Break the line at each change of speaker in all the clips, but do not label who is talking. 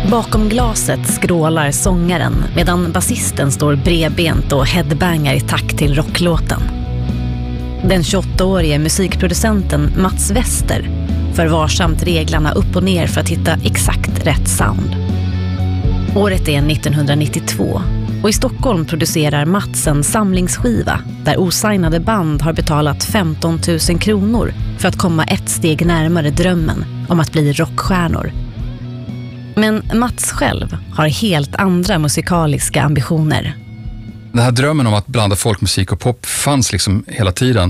Bakom glaset skrålar sångaren medan basisten står bredbent och headbangar i takt till rocklåten. Den 28-årige musikproducenten Mats Wester för varsamt reglarna upp och ner för att hitta exakt rätt sound. Året är 1992 och i Stockholm producerar Mats en samlingsskiva där osignade band har betalat 15 000 kronor för att komma ett steg närmare drömmen om att bli rockstjärnor. Men Mats själv har helt andra musikaliska ambitioner.
Den här drömmen om att blanda folkmusik och pop fanns liksom hela tiden.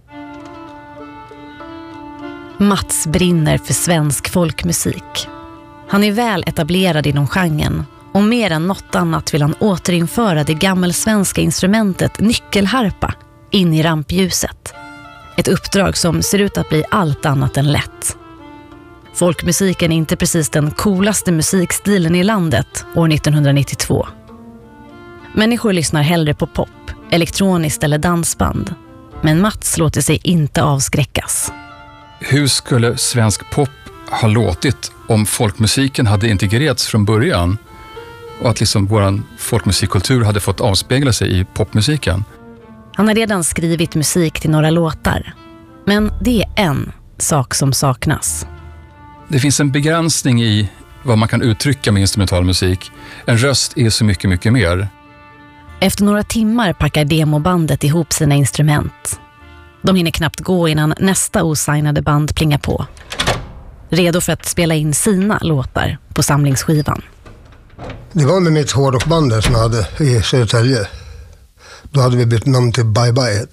Mats brinner för svensk folkmusik. Han är väl etablerad inom genren och mer än något annat vill han återinföra det gammelsvenska instrumentet nyckelharpa in i rampljuset. Ett uppdrag som ser ut att bli allt annat än lätt. Folkmusiken är inte precis den coolaste musikstilen i landet år 1992. Människor lyssnar hellre på pop, elektroniskt eller dansband. Men Mats låter sig inte avskräckas.
Hur skulle svensk pop ha låtit om folkmusiken hade integrerats från början? Och att liksom vår folkmusikkultur hade fått avspegla sig i popmusiken?
Han har redan skrivit musik till några låtar. Men det är en sak som saknas.
Det finns en begränsning i vad man kan uttrycka med instrumental musik. En röst är så mycket, mycket mer.
Efter några timmar packar demobandet ihop sina instrument. De hinner knappt gå innan nästa osignade band plingar på. Redo för att spela in sina låtar på samlingsskivan.
Det var med mitt hårdrockband som jag hade i Södertälje. Då hade vi bytt namn till Bye Bye.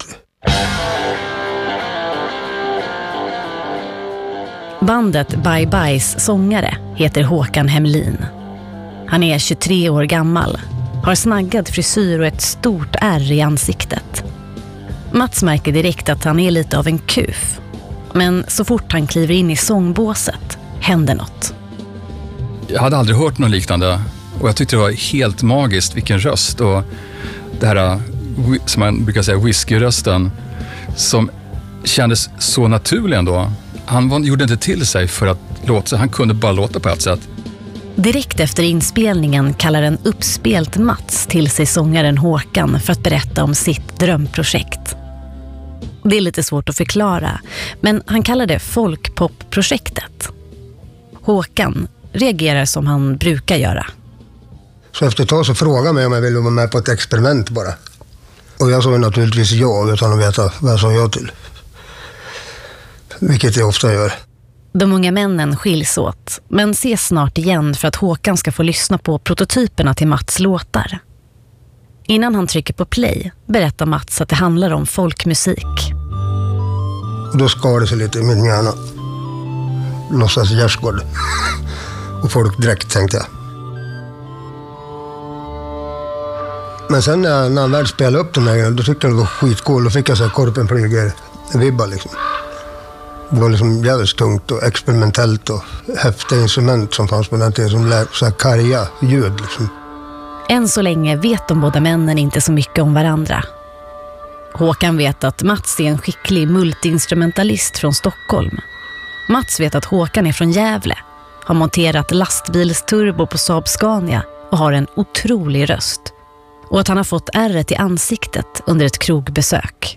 Bandet Bye Byes sångare heter Håkan Hemlin. Han är 23 år gammal, har snaggad frisyr och ett stort ärr i ansiktet. Mats märker direkt att han är lite av en kuf. Men så fort han kliver in i sångbåset händer något.
Jag hade aldrig hört något liknande och jag tyckte det var helt magiskt vilken röst och det här som man brukar säga whiskyrösten som kändes så naturlig ändå. Han gjorde inte till sig för att låta, han kunde bara låta på ett sätt.
Direkt efter inspelningen kallar en uppspelt Mats till sig sångaren Håkan för att berätta om sitt drömprojekt. Det är lite svårt att förklara, men han kallar det folkpopprojektet. Håkan reagerar som han brukar göra.
Så efter ett tag så frågade mig om jag ville vara med på ett experiment bara. Och jag sa naturligtvis ja utan att veta vad jag sa ja till. Vilket jag ofta gör.
De unga männen skiljs åt, men ses snart igen för att Håkan ska få lyssna på prototyperna till Mats låtar. Innan han trycker på play berättar Mats att det handlar om folkmusik.
Och då skar det sig lite i min hjärna. Låtsas gärdsgård. Och folkdräkt tänkte jag. Men sen när han väl spelade upp den här, då tyckte jag det var skitcool. Då fick jag så här Korpen flyger-vibbar liksom. Det var liksom jävligt tungt och experimentellt och häftiga instrument som fanns på den tiden som lär så här karga ljud liksom.
Än så länge vet de båda männen inte så mycket om varandra. Håkan vet att Mats är en skicklig multiinstrumentalist från Stockholm. Mats vet att Håkan är från Gävle, har monterat lastbilsturbo på Saab Scania och har en otrolig röst. Och att han har fått ärret i ansiktet under ett krogbesök.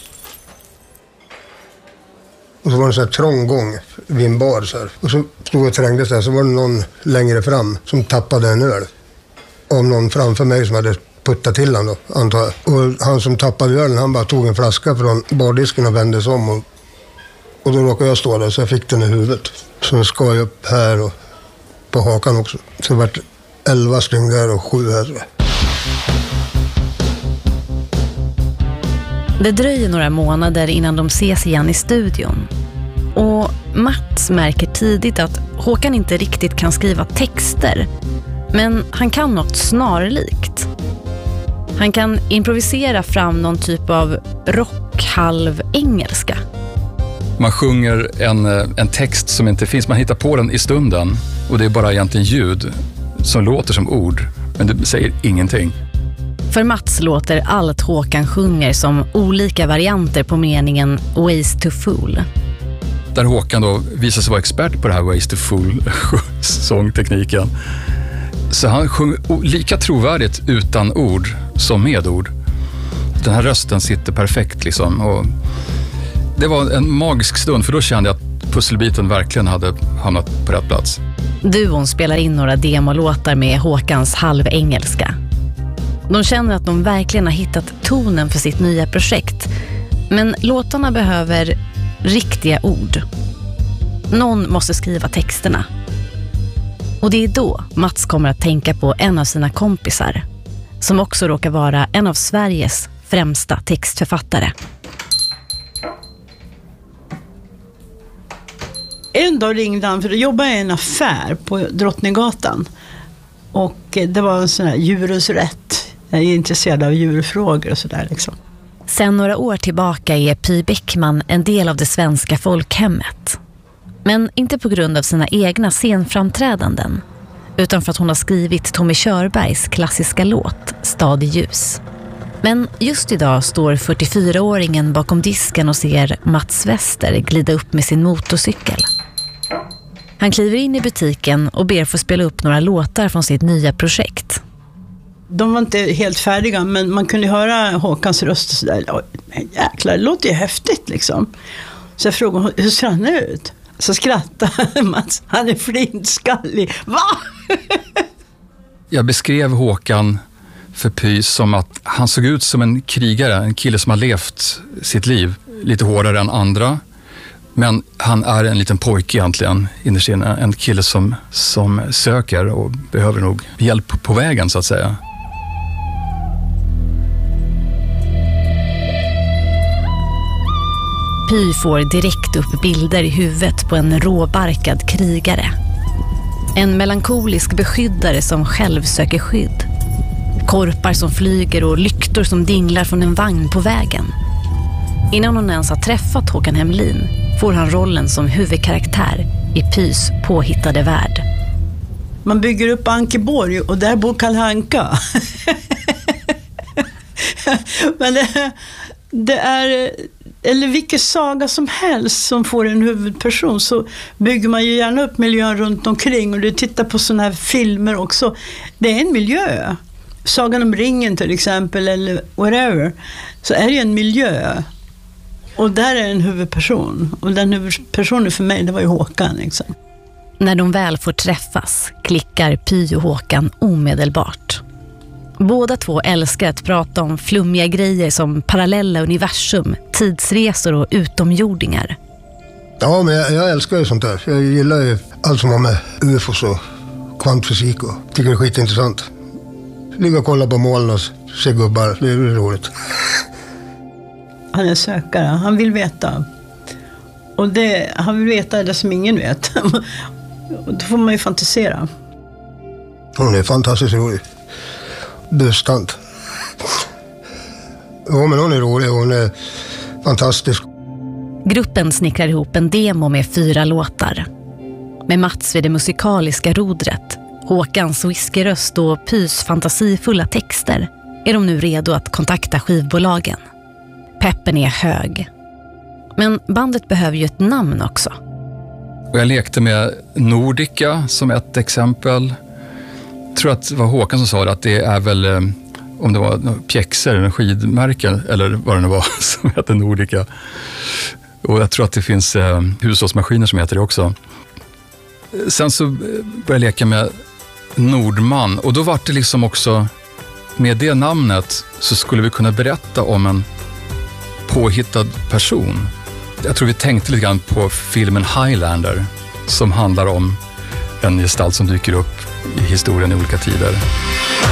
Och så var det en sån här trång gång vid en bar så här. Och så stod och trängdes där, så var det någon längre fram som tappade en öl. Om någon framför mig som hade puttat till han då, antar jag. Och han som tappade ölen, han bara tog en flaska från bardisken och vände sig om. Och då råkade jag stå där så jag fick den i huvudet. Så jag skar upp här och på hakan också. Så det var 11 stygn där och 7 här tror jag.
Det dröjer några månader innan de ses igen i studion. Och Mats märker tidigt att Håkan inte riktigt kan skriva texter. Men han kan något snarlikt. Han kan improvisera fram någon typ av rock-halv-engelska.
Man sjunger en text som inte finns. Man hittar på den i stunden. Och det är bara egentligen ljud som låter som ord. Men det säger ingenting.
För Mats låter allt Håkan sjunger som olika varianter på meningen Ways to Fool.
Där Håkan då visar sig vara expert på det här Ways to Fool sångtekniken. Så han sjöng lika trovärdigt utan ord som med ord. Den här rösten sitter perfekt liksom. Och det var en magisk stund, för då kände jag att pusselbiten verkligen hade hamnat på rätt plats.
Duon spelar in några demolåtar med Håkans halvengelska. De känner att de verkligen har hittat tonen för sitt nya projekt. Men låtarna behöver riktiga ord. Någon måste skriva texterna. Och det är då Mats kommer att tänka på en av sina kompisar, som också råkar vara en av Sveriges främsta textförfattare.
En dag ringde han, för då jobbade jag i en affär på Drottninggatan. Och det var en sån här djurens rätt. Jag är intresserad av djurfrågor och sådär liksom.
Sen några år tillbaka är Py Bäckman en del av det svenska folkhemmet. Men inte på grund av sina egna scenframträdanden, utan för att hon har skrivit Tommy Körbergs klassiska låt Stad i ljus. Men just idag står 44-åringen bakom disken och ser Mats Wester glida upp med sin motorcykel. Han kliver in i butiken och ber få spela upp några låtar från sitt nya projekt.
De var inte helt färdiga, men man kunde höra Håkans röst och sådär. Jäklar, det låter ju häftigt liksom. Så jag frågade, hur ser han ut? Så skrattade Mats, han är flintskallig. Va?
Jag beskrev Håkan för Py som att han såg ut som en krigare, en kille som har levt sitt liv lite hårdare än andra. Men han är en liten pojke egentligen, innerst inne, en kille som söker och behöver nog hjälp på vägen så att säga.
Py får direkt upp bilder i huvudet på en råbarkad krigare. En melankolisk beskyddare som själv söker skydd. Korpar som flyger och lyktor som dinglar från en vagn på vägen. Innan hon ens har träffat Håkan Hemlin får han rollen som huvudkaraktär i Pys påhittade värld.
Man bygger upp Ankeborg och där bor Kalle Anka. Men det är, eller vilken saga som helst som får en huvudperson, så bygger man ju gärna upp miljön runt omkring. Och du tittar på sådana här filmer också. Det är en miljö. Sagan om ringen till exempel, eller whatever, så är det en miljö. Och där är en huvudperson. Och den huvudpersonen för mig, det var ju Håkan liksom.
När de väl får träffas klickar Py och Håkan omedelbart. Båda två älskar att prata om flummiga grejer som parallella universum, tidsresor och utomjordingar.
Ja, men jag älskar ju sånt där. Jag gillar ju allt som har med UFOs och kvantfysik och tycker det är skitintressant. Ligga och kolla på moln och se gubbar, det är roligt.
Han är sökare, han vill veta. Och han vill veta det som ingen vet. Och då får man ju fantisera.
Hon är fantastiskt rolig. Bustant. Ja, men hon är rolig, hon är fantastisk.
Gruppen snickrar ihop en demo med 4 låtar. Med Mats vid det musikaliska rodret, Håkans whiskyröst och Pys fantasifulla texter är de nu redo att kontakta skivbolagen. Peppen är hög. Men bandet behöver ju ett namn också.
Och jag lekte med Nordica som ett exempel. Jag tror att det var Håkan som sa det, att det är väl, om det var pjäxor, en skidmärke eller vad det nu var som heter Nordica. Och jag tror att det finns hushållsmaskiner som heter det också. Sen så började jag leka med Nordman, och då var det liksom också, med det namnet så skulle vi kunna berätta om en påhittad person. Jag tror vi tänkte lite grann på filmen Highlander, som handlar om en gestalt som dyker upp i historien i olika tider.